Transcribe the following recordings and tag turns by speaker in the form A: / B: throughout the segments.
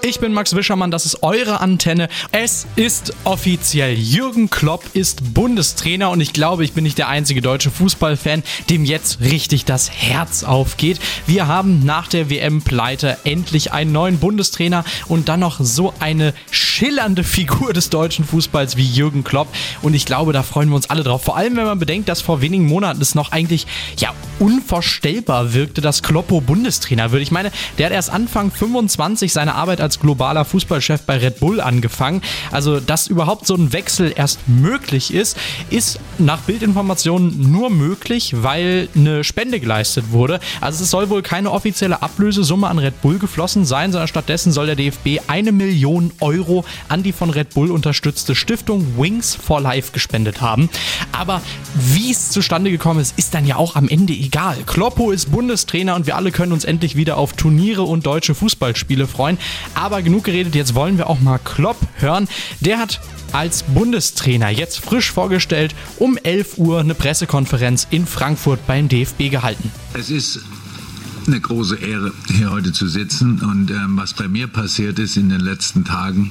A: Ich bin Max Wischermann, das ist eure Antenne. Es ist offiziell. Jürgen Klopp ist Bundestrainer und ich glaube, ich bin nicht der einzige deutsche Fußballfan, dem jetzt richtig das Herz aufgeht. Wir haben nach der WM-Pleite endlich einen neuen Bundestrainer und dann noch so eine schillernde Figur des deutschen Fußballs wie Jürgen Klopp. Und ich glaube, da freuen wir uns alle drauf. Vor allem, wenn man bedenkt, dass vor wenigen Monaten es noch eigentlich unvorstellbar wirkte, dass Kloppo Bundestrainer wird. Ich meine, der hat erst Anfang 25 seine Arbeit als globaler Fußballchef bei Red Bull angefangen. Also, dass überhaupt so ein Wechsel erst möglich ist nach Bildinformationen nur möglich, weil eine Spende geleistet wurde. Also es soll wohl keine offizielle Ablösesumme an Red Bull geflossen sein, sondern stattdessen soll der DFB 1 Million Euro an die von Red Bull unterstützte Stiftung Wings for Life gespendet haben. Aber wie es zustande gekommen ist dann ja auch am Ende egal. Kloppo ist Bundestrainer und wir alle können uns endlich wieder auf Turniere und deutsche Fußballspiele freuen. Aber genug geredet, jetzt wollen wir auch mal Klopp hören. Der hat als Bundestrainer jetzt frisch vorgestellt um 11 Uhr eine Pressekonferenz in Frankfurt beim DFB gehalten.
B: Es ist eine große Ehre, hier heute zu sitzen und was bei mir passiert ist in den letzten Tagen,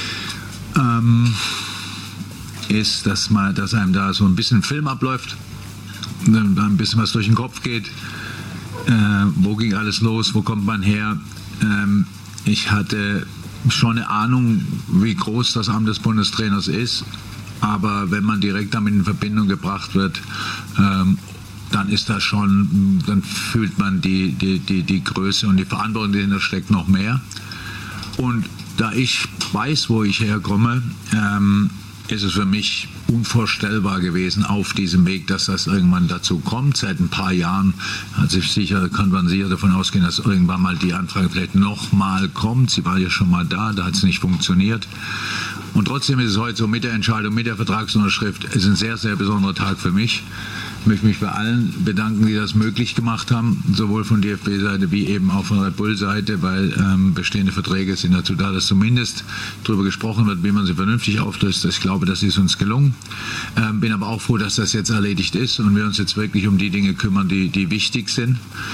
B: ist, dass einem da so ein bisschen Film abläuft, ein bisschen was durch den Kopf geht. Wo ging alles los? Wo kommt man her? Ich hatte schon eine Ahnung, wie groß das Amt des Bundestrainers ist, aber wenn man direkt damit in Verbindung gebracht wird, dann fühlt man die Größe und die Verantwortung, die dahinter steckt, noch mehr. Und da ich weiß, wo ich herkomme, ist es für mich unvorstellbar gewesen auf diesem Weg, dass das irgendwann dazu kommt. Seit ein paar Jahren kann man sicher davon ausgehen, dass irgendwann mal die Anfrage vielleicht nochmal kommt. Sie war ja schon mal da hat es nicht funktioniert. Und trotzdem ist es heute so mit der Entscheidung, mit der Vertragsunterschrift, ist ein sehr, sehr besonderer Tag für mich. Ich möchte mich bei allen bedanken, die das möglich gemacht haben, sowohl von DFB-Seite wie eben auch von Red Bull-Seite, weil bestehende Verträge sind dazu da, dass zumindest darüber gesprochen wird, wie man sie vernünftig auflöst. Ich glaube, das ist uns gelungen. Bin aber auch froh, dass das jetzt erledigt ist und wir uns jetzt wirklich um die Dinge kümmern, die wichtig sind.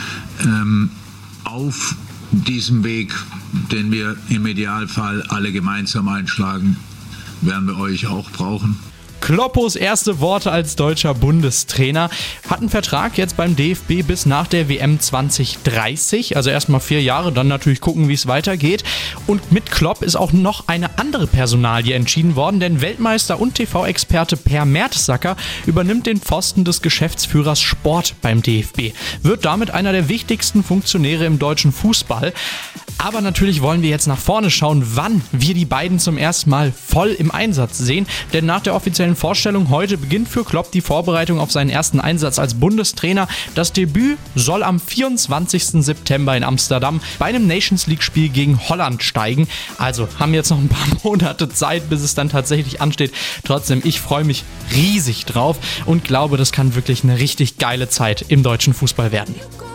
B: Auf diesem Weg, den wir im Idealfall alle gemeinsam einschlagen, werden wir euch auch brauchen.
A: Kloppos erste Worte als deutscher Bundestrainer. Hat einen Vertrag jetzt beim DFB bis nach der WM 2030, also erstmal 4 Jahre, dann natürlich gucken, wie es weitergeht. Und mit Klopp ist auch noch eine andere Personalie entschieden worden, denn Weltmeister und TV-Experte Per Mertesacker übernimmt den Pfosten des Geschäftsführers Sport beim DFB. Wird damit einer der wichtigsten Funktionäre im deutschen Fußball. Aber natürlich wollen wir jetzt nach vorne schauen, wann wir die beiden zum ersten Mal voll im Einsatz sehen. Denn nach der offiziellen Vorstellung heute beginnt für Klopp die Vorbereitung auf seinen ersten Einsatz als Bundestrainer. Das Debüt soll am 24. September in Amsterdam bei einem Nations-League-Spiel gegen Holland steigen. Also haben jetzt noch ein paar Monate Zeit, bis es dann tatsächlich ansteht. Trotzdem, ich freue mich riesig drauf und glaube, das kann wirklich eine richtig geile Zeit im deutschen Fußball werden.